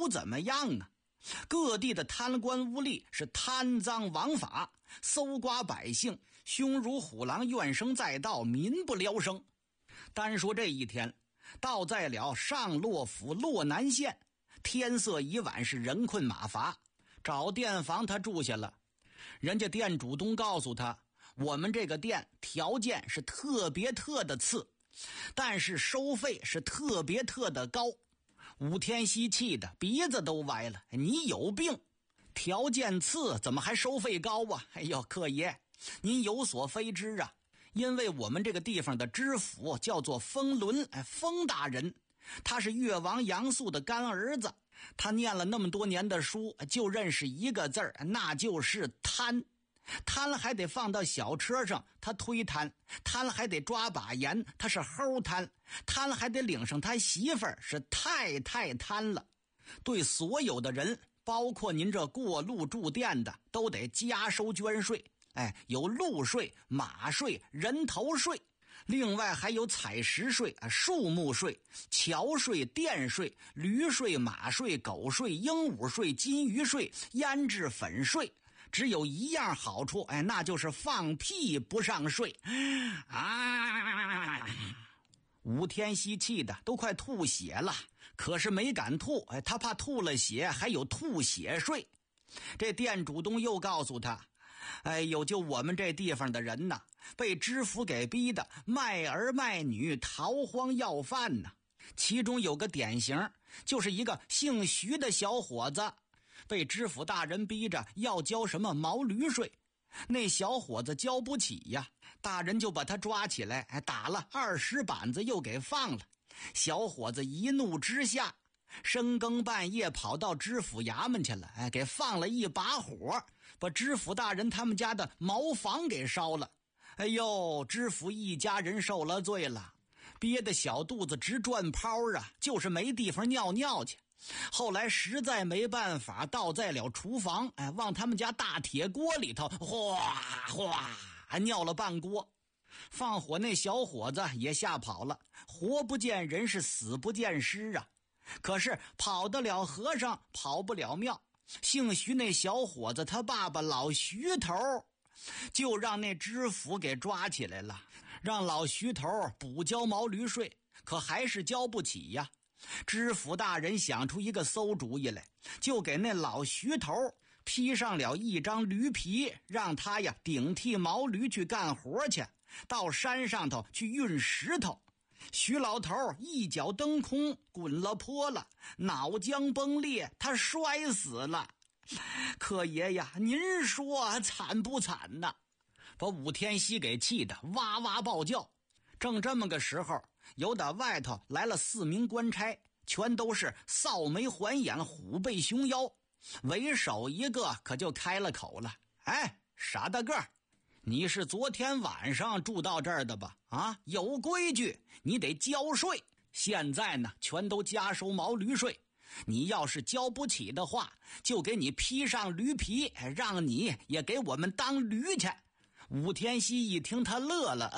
不怎么样啊。各地的贪官污吏是贪赃枉法，搜刮百姓，凶如虎狼，怨声载道，民不聊生。单说这一天，到在了上洛府洛南县，天色已晚，是人困马乏，找店房他住下了。人家店主东告诉他，我们这个店条件是特别特的次，但是收费是特别特的高。武天锡气的鼻子都歪了，你有病，条件次怎么还收费高啊？哎呦，客爷您有所非知啊，因为我们这个地方的知府叫做封伦，封大人，他是越王杨素的干儿子，他念了那么多年的书，就认识一个字儿，那就是贪。贪还得放到小车上，他推贪；贪还得抓把盐，他是齁贪；贪还得领上他媳妇儿，是太贪了。对所有的人，包括您这过路住店的，都得加收捐税。有路税、马税、人头税，另外还有采石税、树木税、桥税、电税、驴税、马税、狗税、鹦鹉税、金鱼税、腌制粉税。只有一样好处，那就是放屁不上税啊！武天锡气的都快吐血了，可是没敢吐，他怕吐了血还有吐血税。这店主东又告诉他，就我们这地方的人呐，被知府给逼的卖儿卖女，逃荒要饭呐。其中有个典型，就是一个姓徐的小伙子，被知府大人逼着要交什么毛驴税，那小伙子交不起呀，大人就把他抓起来，打了20板子又给放了。小伙子一怒之下，深更半夜跑到知府衙门去了，给放了一把火，把知府大人他们家的茅房给烧了。知府一家人受了罪了，憋得小肚子直转泡啊，就是没地方尿尿去。后来实在没办法，倒在了厨房，往他们家大铁锅里头哗哗尿了半锅。放火那小伙子也吓跑了，活不见人是死不见尸啊。可是跑得了和尚跑不了庙，姓徐那小伙子他爸爸老徐头就让那知府给抓起来了，让老徐头补交毛驴税，可还是交不起呀。知府大人想出一个馊主意来，就给那老徐头披上了一张驴皮，让他顶替毛驴去干活去，到山上头去运石头。徐老头一脚蹬空，滚了坡了，脑浆崩裂，他摔死了。客爷呀，您说惨不惨呐？把武天锡给气得哇哇暴叫。正这么个时候，有打外头来了4名官差，全都是扫眉环眼，虎背熊腰。为首一个可就开了口了，傻大个，你是昨天晚上住到这儿的吧？有规矩，你得交税。现在呢，全都加收毛驴税。你要是交不起的话，就给你披上驴皮，让你也给我们当驴去。武天锡一听，他乐了，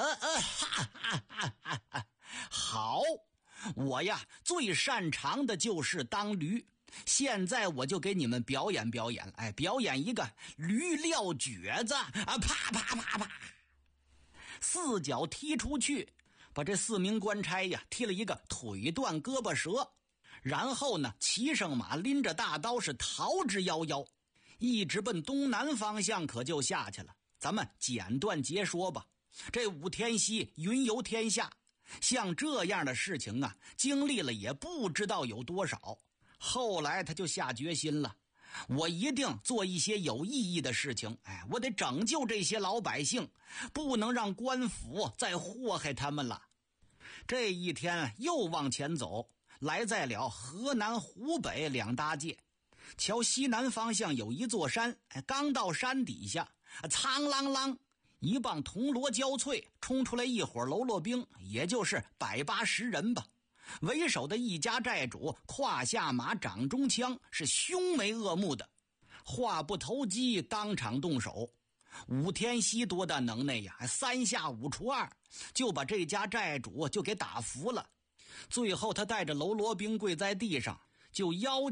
好，我最擅长的就是当驴，现在我就给你们表演表演，表演一个驴撂蹶子啊！啪啪啪啪，4脚踢出去，把这4名官差踢了一个腿断胳膊折，然后呢，骑上马，拎着大刀是逃之夭夭，一直奔东南方向，可就下去了。咱们简短截说吧，这武天锡云游天下，像这样的事情经历了也不知道有多少。后来他就下决心了，我一定做一些有意义的事情，我得拯救这些老百姓，不能让官府再祸害他们了。这一天又往前走，来在了河南湖北2大界。瞧西南方向有一座山，刚到山底下，苍啷啷一帮铜锣交瘁，冲出来一伙喽啰兵，也就是180-10人吧。为首的一家寨主胯下马，掌中枪，是凶眉恶目的，话不投机，当场动手。武天锡多大能耐呀，3下5除2就把这家寨主就给打服了。最后他带着喽啰兵跪在地上，就要